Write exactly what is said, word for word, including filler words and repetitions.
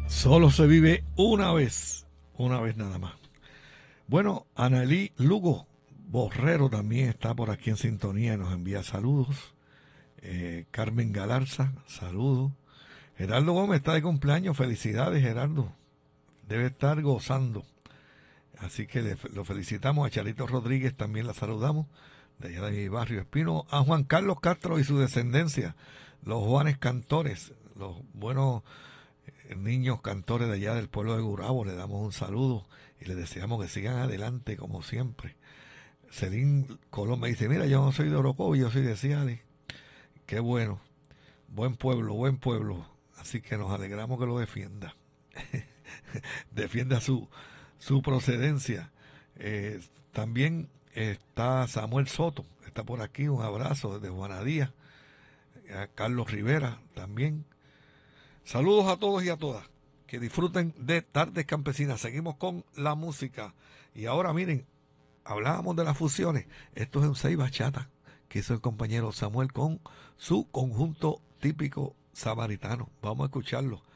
Solo se vive una vez, una vez nada más. Bueno, Analí Lugo Borrero también está por aquí en sintonía y nos envía saludos. Eh, Carmen Galarza, saludos. Gerardo Gómez está de cumpleaños, felicidades Gerardo, debe estar gozando. Así que le, lo felicitamos. A Charito Rodríguez también la saludamos, de allá de mi barrio Espino. A Juan Carlos Castro y su descendencia, los Juanes Cantores, los buenos niños cantores de allá del pueblo de Gurabo, le damos un saludo y les deseamos que sigan adelante como siempre. Celín Colón me dice, mira, yo no soy de Orocovi, yo soy de Ciales. Qué bueno, buen pueblo, buen pueblo. Así que nos alegramos que lo defienda. Defienda su, su procedencia. Eh, también está Samuel Soto, está por aquí, un abrazo desde Juanadía. A Carlos Rivera también. Saludos a todos y a todas. Que disfruten de Tardes Campesinas. Seguimos con la música. Y ahora miren, hablábamos de las fusiones. Esto es un seis bachata que hizo el compañero Samuel con su conjunto típico samaritano. Vamos a escucharlo.